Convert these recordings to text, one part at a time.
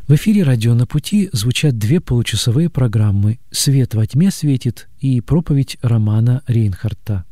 В эфире «Радио на пути» звучат две получасовые программы «Свет во тьме светит» и проповедь Романа Рейнхарта.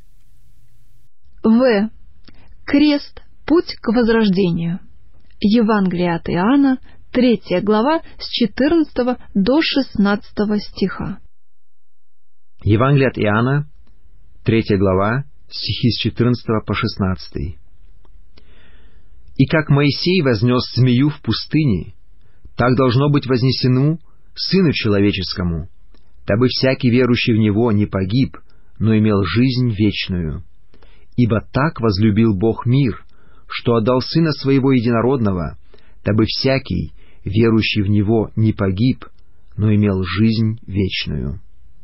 Крест. Путь к возрождению. Евангелие от Иоанна, 3 глава, с 14 до 16 стиха. Евангелие от Иоанна, 3 глава, стихи с 14 по 16. «И как Моисей вознес змею в пустыне, так должно быть вознесено Сыну Человеческому, дабы всякий верующий в Него не погиб, но имел жизнь вечную. Ибо так возлюбил Бог мир, что отдал Сына Своего Единородного, дабы всякий, верующий в Него, не погиб, но имел жизнь вечную».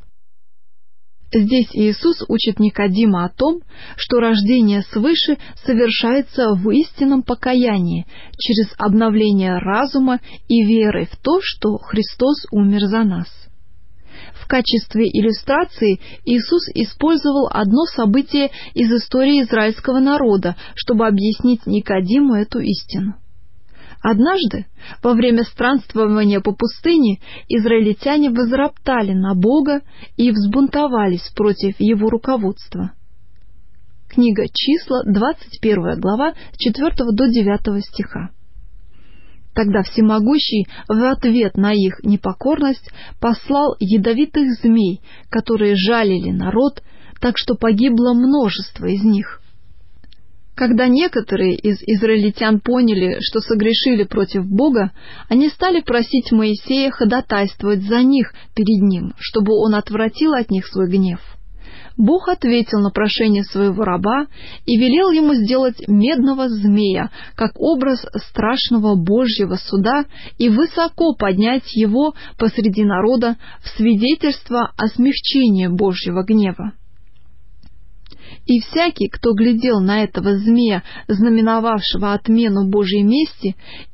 Здесь Иисус учит Никодима о том, что рождение свыше совершается в истинном покаянии, через обновление разума и веры в то, что Христос умер за нас. В качестве иллюстрации Иисус использовал одно событие из истории израильского народа, чтобы объяснить Никодиму эту истину. Однажды, во время странствования по пустыне, израильтяне возроптали на Бога и взбунтовались против Его руководства. Книга Числа, 21 глава, с 4 до 9 стиха. Тогда Всемогущий в ответ на их непокорность послал ядовитых змей, которые жалили народ, так что погибло множество из них. Когда некоторые из израильтян поняли, что согрешили против Бога, они стали просить Моисея ходатайствовать за них перед ним, чтобы он отвратил от них свой гнев. Бог ответил на прошение своего раба и велел ему сделать медного змея, как образ страшного Божьего суда, и высоко поднять его посреди народа в свидетельство о смягчении Божьего гнева. И всякий, кто глядел на этого змея, знаменовавшего отмену Божьей мести,